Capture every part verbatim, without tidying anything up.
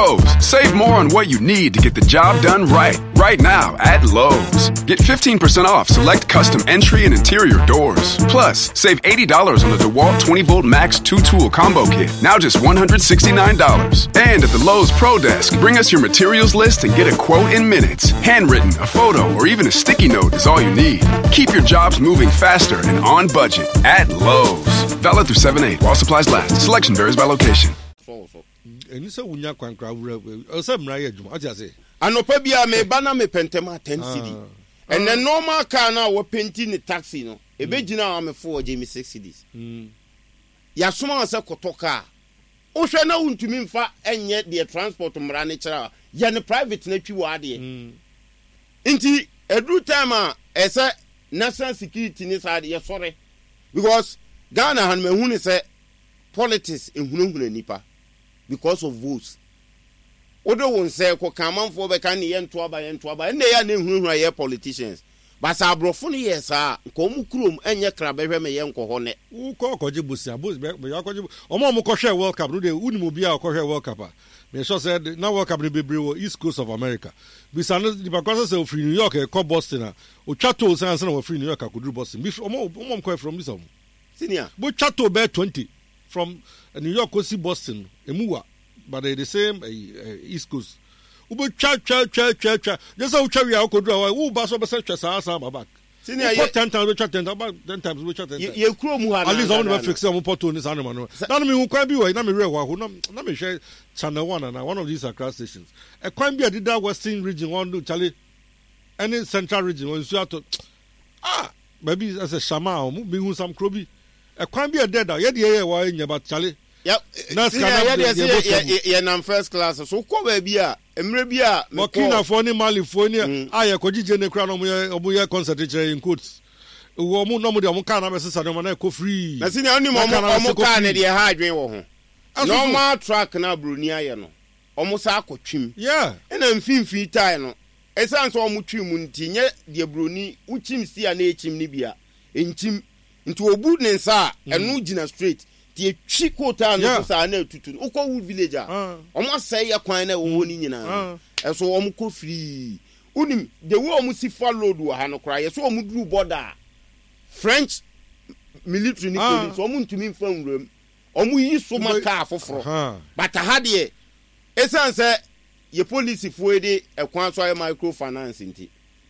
Pros, save more on what you need to get the job done right. Right now at Lowe's. Get fifteen percent off select custom entry and interior doors. Plus, save eighty dollars on the DeWalt twenty volt Max two tool combo kit. Now just one hundred sixty-nine dollars. And at the Lowe's Pro Desk, bring us your materials list and get a quote in minutes. Handwritten, a photo, or even a sticky note is all you need. Keep your jobs moving faster and on budget at Lowe's. Valid through seven eight while supplies last. Selection varies by location. And you say when you can crowd, or some right, I just say. Anopabia me bana me pentema ten cedi. And the normal car now we painting the taxi no. E be gina am for Jamie six cedis. Mm. Ya soma se kotoka. O hwe na untumi mfa enye de transport mra ne kira. Ya ne private na twi wa de. Mm. Nti every time a ese national security ni side ye sorry. Because Ghana han me hu ne se politics ehunahuna nipa because of votes. Odo won say ko kamanfo be kan ye nto aba ye nto aba ene ya na ehunahuna ye politicians but sa abrofo no yes a ko mu krom enye kra behwe me ye nko ho ne u ko koje busia bus be ya koje omo mo ko hwe world cup no de unimu bia ko hwe world cup a me sure said na world cup be bebre wo east coast of America bisa no di because say free New York e ko Boston a o chato say say na free New York ko dru Boston be omo omo ko from this omo senior bo chato be twenty from New York go see Boston emuwa but they the same uh, uh, East Coast. Ubo cha cha cha cha cha. Just how cha we are could draw. Who bass over such as our back. Senior, you ten times we chat ten about ten times we chat ten. You crew mu at least I want to fix some photo in this animal. Now me who can be way. Now me real who now me share channel one and one of these across stations. A crime be did that western region one do Charlie. Any central region when you have to ah maybe as a shama me who some crowby. A crime be a dead. Yeah yeah why in about Charlie. Yep. That's yeah, yeah, yeah, first class. So, ko baby, a emre bia. Burkina Faso, Mali, Fonia. Aya ko jije ne kra no mo ye obuye concentrate in quotes. Wo mo no mo de mo kan na be sesa no na ko free. Na sini oni mo mo kan ne de ha adwen wo ho. Normal track na broni aye no. Omo sa akotwim. Yeah. E na mfimfi tai no. Esan so omo twim nti nye de broni uchim si a na echim ni bia. Enchim nti obu ne nsa enu gina straight. The Chikota no sa na tutu uko wood villager omo say ya kwan na wo ni nyina e so omo ko free unim the way omo si follow do ha no kra ye so omo dru border French military ni police omo ntumi mfa nwuram omo yi so maka afoforo but ha de esan say ye police fo de e kwan so microfinance nti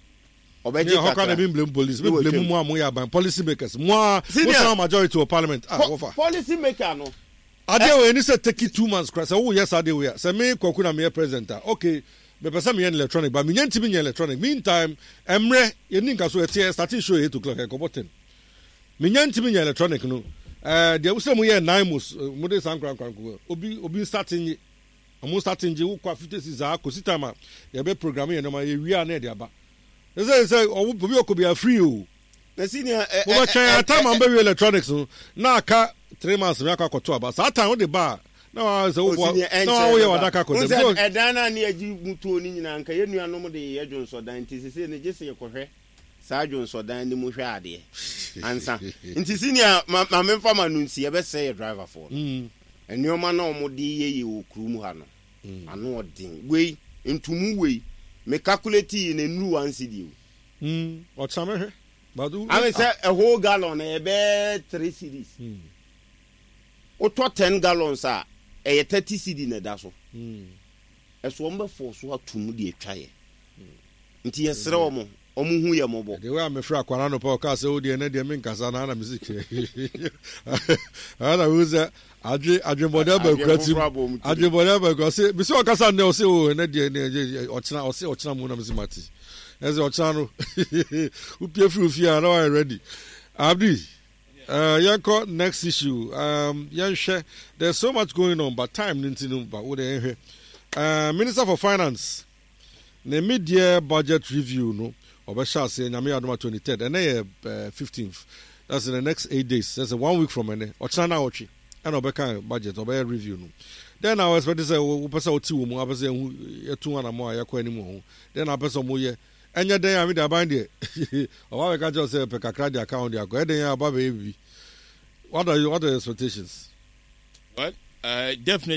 obeji how can they blame police we blame mo amoya ban policy makers mo mo majority of parliament ah what for policy maker no ade we any say take two months crash oh yes ade we say me kwaku na me president okay me person me electronic but me nyanti me electronic meantime emre ye ninka so e start show eight o'clock e go button me nyanti me electronic no eh dia we say mo ye nine mus mo dey san kran kran ko obi obi starting omo starting je wo kwa fifty-six a ko sitama ye be program ye no ma ye wi na e dia ba. They say, say, oh, we could be a free. The senior, but time I'm very electronics. Now, car three months, we are going to about that time on the bar. No, I was over. No, we are not going to go. And then I near you, Mutoni, and Kayanu, and nobody, Edgens or Dantis, and just say a correct Sergeants or Dan the Mushadi. Answer. In Tisinia, my men from Anunci, ever say a driver for. And your man, no more D. You, Krumuhano. I know what thing. Way into Muway. Me calculate in a new one C D. Hmm. What summer? But I mean, say a whole gallon, a bed three C Ds. Hmm. Or ten gallons are a thirty C D in a dazzle. Hmm. As one before, so to moody a try. Until a sromo, or muhuya mobile. The way I'm a frack, one podcast, oh, dear, Nadia Minkasana music. I was a Adri Adri Modeba Gratim Adri Modeba Gossi. Before Cassan, they'll say, oh, Nadia Ochana or say Ochana Munamizimati. As Ochano, who pay through fear, I know I ready. Abdi, uh, Yanko, next issue. Um, Yanshe, there's so much going on, but time didn't know about what they hear. Uh, Minister for Finance, the mid-year budget review, no, or Bashar saying, I'm here twenty-third, and then fifteenth. That's in the next eight days. That's a one week from any. Ochana Ochi. And Obeka budget, Obeka review. No. Then I was about to say, we pass out two more, I was saying, two and more, I anymore. Then I pass some more. And your day, I mean, I bind it. Or I can't just say, Pekka credit account, I go ahead and baby. What are your other expectations? What? Uh, definitely.